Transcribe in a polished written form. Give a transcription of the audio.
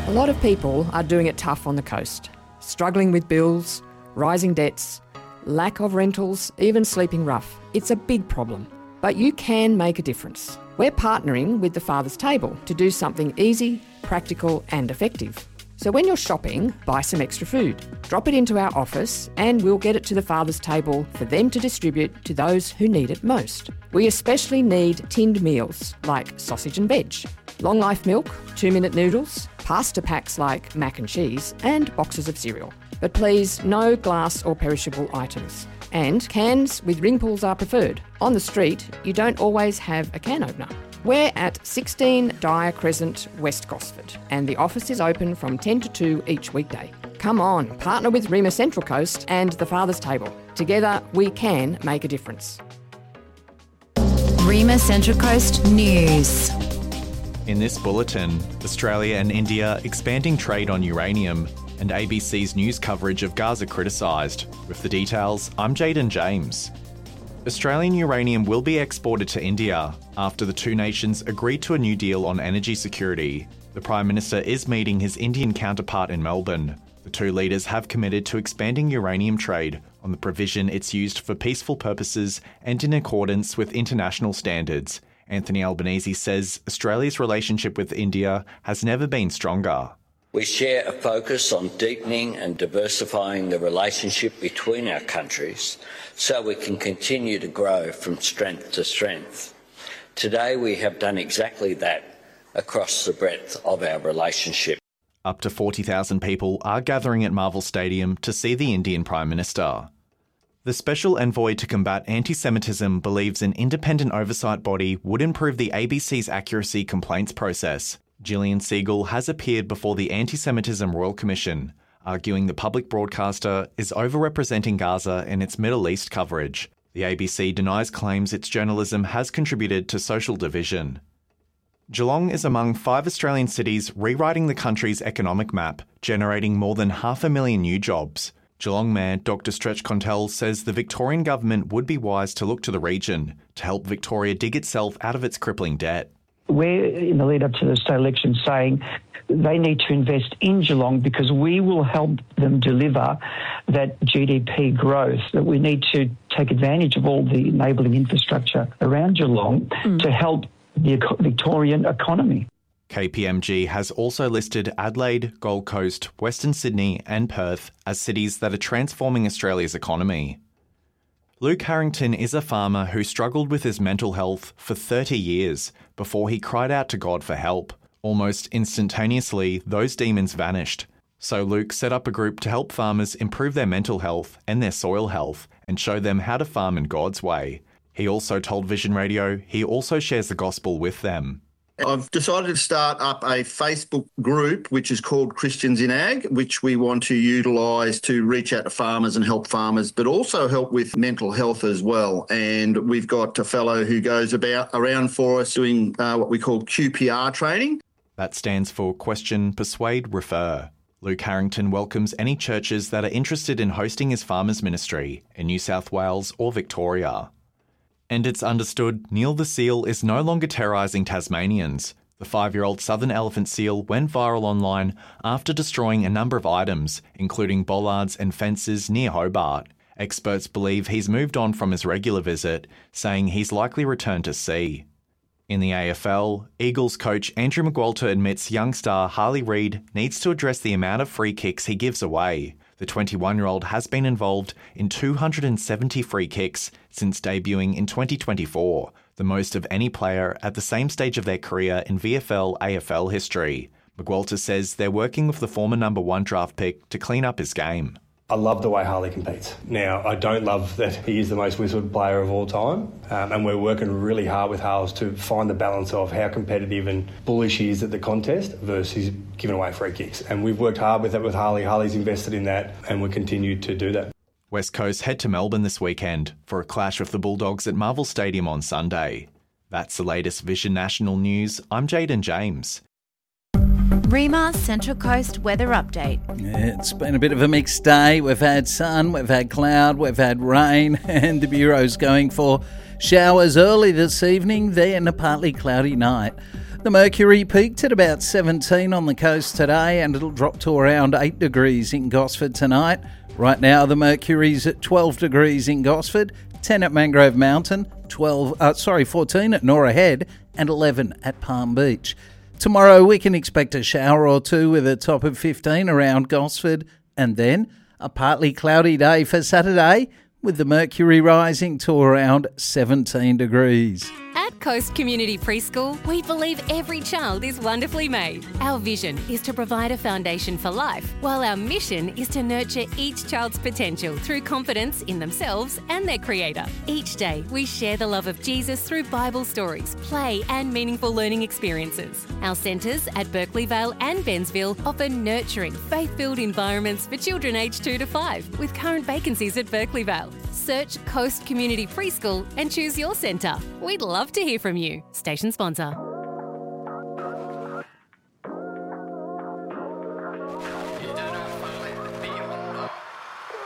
A lot of people are doing it tough on the coast, struggling with bills, rising debts, lack of rentals, even sleeping rough. It's a big problem, but you can make a difference. We're partnering with the Father's Table to do something easy, practical and effective. So when you're shopping, buy some extra food. Drop it into our office and we'll get it to the Father's Table for them to distribute to those who need it most. We especially need tinned meals like sausage and veg, long life milk, 2-minute noodles, pasta packs like mac and cheese and boxes of cereal. But please, no glass or perishable items. And cans with ring pulls are preferred. On the street, you don't always have a can opener. We're at 16 Dyer Crescent, West Gosford, and the office is open from 10 to 2 each weekday. Come on, partner with Rima Central Coast and the Father's Table. Together, we can make a difference. Rima Central Coast News. In this bulletin, Australia and India expanding trade on uranium, and ABC's news coverage of Gaza criticised. With the details, I'm Jaden James. Australian uranium will be exported to India after the two nations agreed to a new deal on energy security. The Prime Minister is meeting his Indian counterpart in Melbourne. The two leaders have committed to expanding uranium trade on the provision it's used for peaceful purposes and in accordance with international standards. Anthony Albanese says Australia's relationship with India has never been stronger. We share a focus on deepening and diversifying the relationship between our countries so we can continue to grow from strength to strength. Today we have done exactly that across the breadth of our relationship. Up to 40,000 people are gathering at Marvel Stadium to see the Indian Prime Minister. The Special Envoy to Combat Anti-Semitism believes an independent oversight body would improve the ABC's accuracy complaints process. Gillian Siegel has appeared before the Anti-Semitism Royal Commission, arguing the public broadcaster is overrepresenting Gaza in its Middle East coverage. The ABC denies claims its journalism has contributed to social division. Geelong is among 5 Australian cities rewriting the country's economic map, generating more than 500,000 new jobs. Geelong Mayor Dr Stretch Contell says the Victorian government would be wise to look to the region to help Victoria dig itself out of its crippling debt. We're, in the lead up to the state election, saying they need to invest in Geelong because we will help them deliver that GDP growth, that we need to take advantage of all the enabling infrastructure around Geelong to help the Victorian economy. KPMG has also listed Adelaide, Gold Coast, Western Sydney and Perth as cities that are transforming Australia's economy. Luke Harrington is a farmer who struggled with his mental health for 30 years before he cried out to God for help. Almost instantaneously, those demons vanished. So Luke set up a group to help farmers improve their mental health and their soil health and show them how to farm in God's way. He also told Vision Radio he also shares the gospel with them. I've decided to start up a Facebook group which is called Christians in Ag, which we want to utilise to reach out to farmers and help farmers, but also help with mental health as well. And we've got a fellow who goes around for us doing what we call QPR training. That stands for Question, Persuade, Refer. Luke Harrington welcomes any churches that are interested in hosting his farmers' ministry in New South Wales or Victoria. And it's understood Neil the seal is no longer terrorising Tasmanians. The 5-year-old southern elephant seal went viral online after destroying a number of items, including bollards and fences near Hobart. Experts believe he's moved on from his regular visit, saying he's likely returned to sea. In the AFL, Eagles coach Andrew McWalter admits young star Harley Reid needs to address the amount of free kicks he gives away. The 21-year-old has been involved in 270 free kicks since debuting in 2024, the most of any player at the same stage of their career in VFL-AFL history. McWalter says they're working with the former number 1 draft pick to clean up his game. I love the way Harley competes. Now, I don't love that he is the most whistled player of all time, and we're working really hard with Harles to find the balance of how competitive and bullish he is at the contest versus giving away free kicks. And we've worked hard with that with Harley. Harley's invested in that, and we continue to do that. West Coast head to Melbourne this weekend for a clash with the Bulldogs at Marvel Stadium on Sunday. That's the latest Vision National News. I'm Jaden James. Rima Central Coast weather update. Yeah, it's been a bit of a mixed day. We've had sun, we've had cloud, we've had rain, and the Bureau's going for showers early this evening, then a partly cloudy night. The mercury peaked at about 17 on the coast today, and it'll drop to around 8 degrees in Gosford tonight. Right now, the mercury's at 12 degrees in Gosford, 10 at Mangrove Mountain, 14 at Norah Head, and 11 at Palm Beach. Tomorrow, we can expect a shower or two with a top of 15 around Gosford, and then a partly cloudy day for Saturday, with the mercury rising to around 17 degrees. At Coast Community Preschool, we believe every child is wonderfully made. Our vision is to provide a foundation for life, while our mission is to nurture each child's potential through confidence in themselves and their Creator. Each day, we share the love of Jesus through Bible stories, play and meaningful learning experiences. Our centres at Berkeley Vale and Bensville offer nurturing, faith-filled environments for children aged 2 to 5, with current vacancies at Berkeley Vale. Search Coast Community Preschool and choose your centre. We'd love to hear from you. Station sponsor.